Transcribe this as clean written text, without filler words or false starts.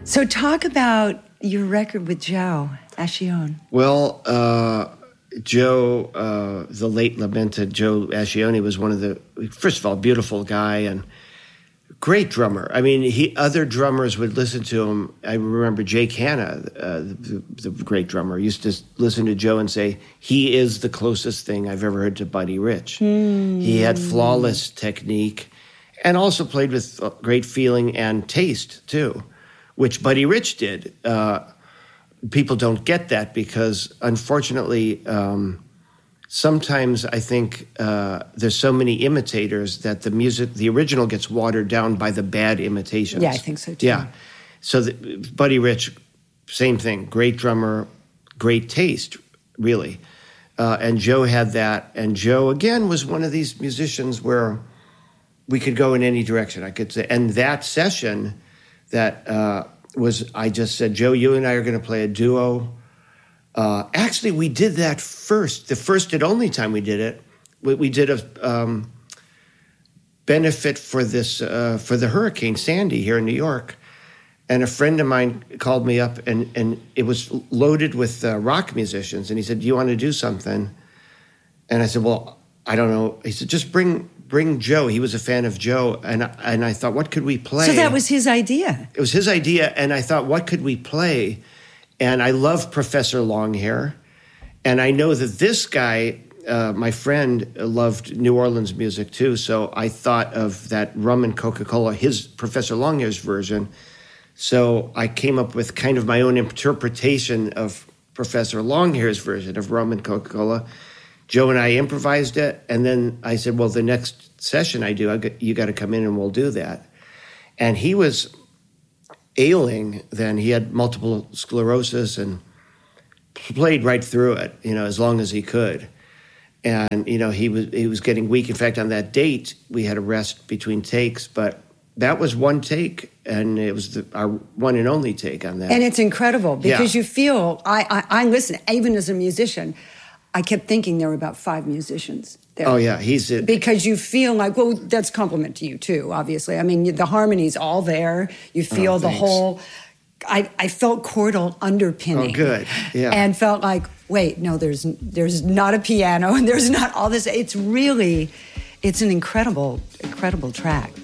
So talk about your record with Joe Ascione. Well, Joe, the late lamented Joe Ascione, was one of the, first of all, beautiful guy and great drummer. I mean, other drummers would listen to him. I remember Jake Hanna, the great drummer, used to listen to Joe and say, he is the closest thing I've ever heard to Buddy Rich. He had flawless technique and also played with great feeling and taste, too, which Buddy Rich did. People don't get that because, unfortunately, sometimes I think there's so many imitators that the original gets watered down by the bad imitations. Yeah, I think so too. Yeah. So Buddy Rich, same thing. Great drummer, great taste, really. And Joe had that. And Joe, again, was one of these musicians where we could go in any direction, I could say. And that session that I just said, Joe, you and I are going to play a duo. Actually, we did that first. The first and only time we did it, we did a benefit for the Hurricane Sandy here in New York. And a friend of mine called me up, and it was loaded with rock musicians. And he said, do you want to do something? And I said, well, I don't know. He said, just bring Joe. He was a fan of Joe. And I thought, what could we play? So that was his idea. It was his idea. And I thought, what could we play? And I love Professor Longhair. And I know that this guy, my friend, loved New Orleans music too. So I thought of that Rum and Coca-Cola, his Professor Longhair's version. So I came up with kind of my own interpretation of Professor Longhair's version of Rum and Coca-Cola. Joe and I improvised it. And then I said, well, the next session you got to come in and we'll do that. And he was ailing then. He had multiple sclerosis and played right through it, as long as he could. And, he was getting weak. In fact, on that date, we had a rest between takes, but that was one take, and it was our one and only take on that. And it's incredible because you feel, I listen, even as a musician, I kept thinking there were about 5 musicians there. Oh, yeah, because you feel like, well, that's a compliment to you, too, obviously. I mean, the harmony's all there. You feel the whole... I felt chordal underpinning. Oh, good, yeah. And felt like, wait, no, there's not a piano, and there's not all this. It's an incredible, incredible track.